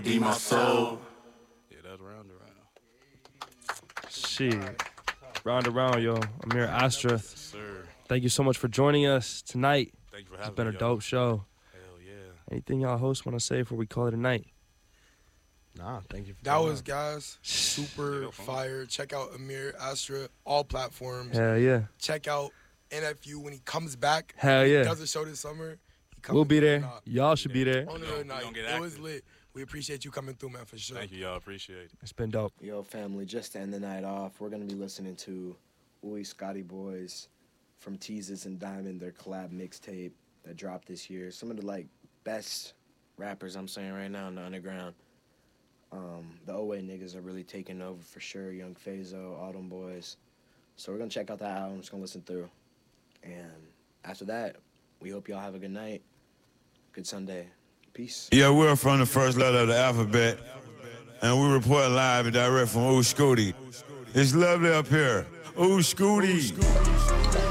Be my soul. Yeah, that's round around. Shit. Round around, yo. Amir Astra. Yes, sir. Thank you so much for joining us tonight. Thank you for It's having been me. a dope show. Hell yeah. Anything y'all hosts want to say before we call it a night? Nah, thank you for That coming was on. guys, super fire. Check out Amir Astra, all platforms. Hell yeah. Check out NFU when he comes back. Hell He yeah. does a show this summer. He comes We'll be through there. or not. Y'all should be there. On We the gon' night. get It was active. lit. We appreciate you coming through, man, for sure. Thank you, y'all. Appreciate it. It's been dope. Yo, family, just to end the night off, we're going to be listening to Uy Scotty Boys from Teases and Diamond, their collab mixtape that dropped this year. Some of the, like, best rappers I'm saying right now in the underground. The OA niggas are really taking over for sure. Young Phazo, Autumn Boys. So we're going to check out that album. Just going to listen through. And after that, we hope y'all have a good night. Good Sunday. Peace. Yeah, we're from the first letter of the alphabet, and we report live and direct from Ooh Scooty. It's lovely up here. Ooh Scooty.